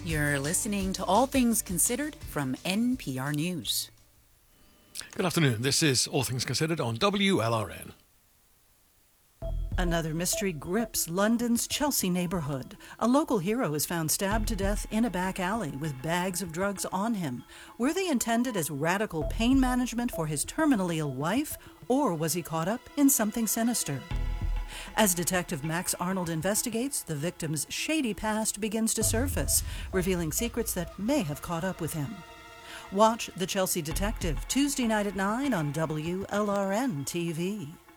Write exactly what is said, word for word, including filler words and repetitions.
You're listening to All Things Considered from N P R News. Good afternoon. This is All Things Considered on W L R N. Another mystery grips London's Chelsea neighborhood. A local hero is found stabbed to death in a back alley with bags of drugs on him. Were they intended as radical pain management for his terminally ill wife, or was he caught up in something sinister? As Detective Max Arnold investigates, the victim's shady past begins to surface, revealing secrets that may have caught up with him. Watch The Chelsea Detective Tuesday night at nine on W L R N T V.